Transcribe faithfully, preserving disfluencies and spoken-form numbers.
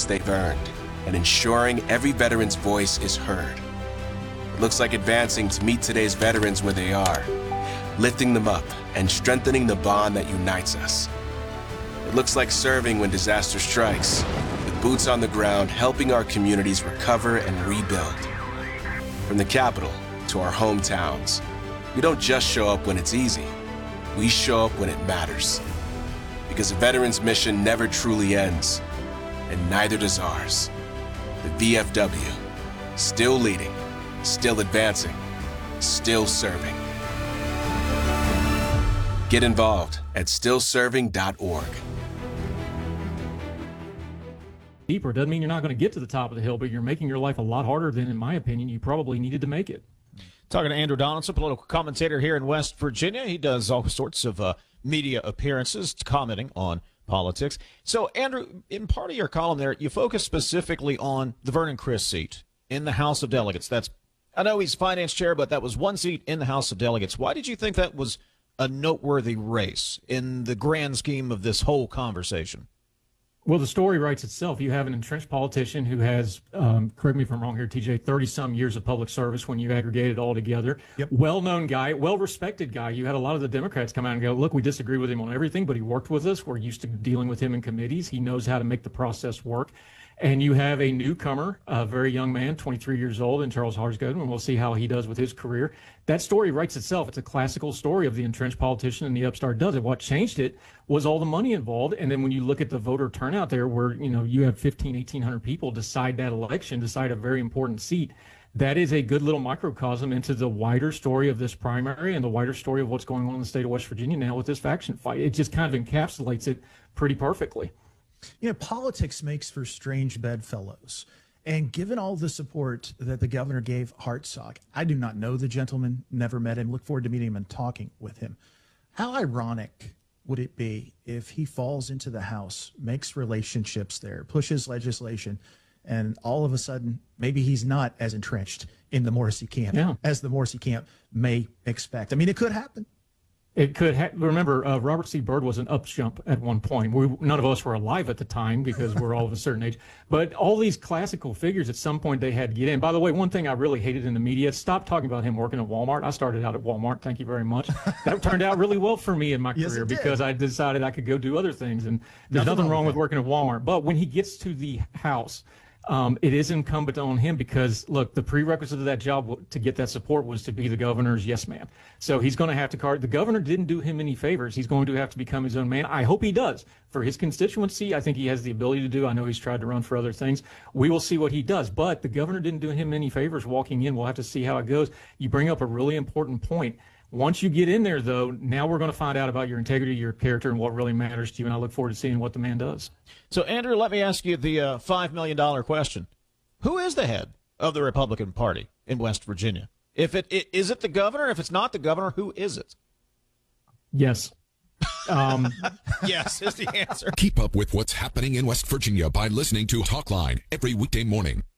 benefits they've earned and ensuring every veteran's voice is heard. It looks like advancing to meet today's veterans where they are, lifting them up and strengthening the bond that unites us. It looks like serving when disaster strikes, with boots on the ground helping our communities recover and rebuild. From the Capitol to our hometowns, we don't just show up when it's easy. We show up when it matters. Because a veteran's mission never truly ends, and neither does ours. The V F W, still leading, still advancing, still serving. Get involved at still serving dot org. Deeper doesn't mean you're not going to get to the top of the hill, but you're making your life a lot harder than, in my opinion, you probably needed to make it. Talking to Andrew Donaldson, political commentator here in West Virginia. He does all sorts of uh, media appearances commenting on politics. So, Andrew, in part of your column there, you focus specifically on the Vernon Criss seat in the House of Delegates. That's, I know he's finance chair, but that was one seat in the House of Delegates. Why did you think that was a noteworthy race in the grand scheme of this whole conversation? Well, the story writes itself. You have an entrenched politician who has, um, correct me if I'm wrong here, T J, thirty-some years of public service when you aggregate it all together. Yep. Well-known guy, well-respected guy. You had a lot of the Democrats come out and go, look, we disagree with him on everything, but he worked with us. We're used to dealing with him in committees. He knows how to make the process work. And you have a newcomer, a very young man, twenty-three years old, in Charles Harsgoden, and we'll see how he does with his career. That story writes itself. It's a classical story of the entrenched politician and the upstart does it. What changed it was all the money involved. And then when you look at the voter turnout there, where, you know, you have fifteen, eighteen hundred people decide that election, decide a very important seat, that is a good little microcosm into the wider story of this primary and the wider story of what's going on in the state of West Virginia now with this faction fight. It just kind of encapsulates it pretty perfectly. You know, politics makes for strange bedfellows. And given all the support that the governor gave Hartsock, I do not know the gentleman, never met him, look forward to meeting him and talking with him. How ironic would it be if he falls into the House, makes relationships there, pushes legislation, and all of a sudden, maybe he's not as entrenched in the Morrissey camp yeah. as the Morrissey camp may expect. I mean, it could happen. It could ha- remember uh, Robert C. Byrd was an up jump at one point. We, none of us were alive at the time because we're all of a certain age. But all these classical figures, at some point they had to get in. By the way, one thing I really hated in the media: stop talking about him working at Walmart. I started out at Walmart. Thank you very much. That turned out really well for me in my yes, career because I decided I could go do other things. And there's nothing, nothing wrong wrong with working at Walmart. But when he gets to the House, Um, it is incumbent on him because, look, the prerequisite of that job to get that support was to be the governor's yes man. So he's going to have to card. The governor didn't do him any favors. He's going to have to become his own man. I hope he does. For his constituency, I think he has the ability to do. I know he's tried to run for other things. We will see what he does. But the governor didn't do him any favors walking in. We'll have to see how it goes. You bring up a really important point. Once you get in there, though, now we're going to find out about your integrity, your character, and what really matters to you. And I look forward to seeing what the man does. So, Andrew, let me ask you the uh, five million dollars question. Who is the head of the Republican Party in West Virginia? If it, it is it the governor? If it's not the governor, who is it? Yes. Um, yes is the answer. Keep up with what's happening in West Virginia by listening to Talkline every weekday morning.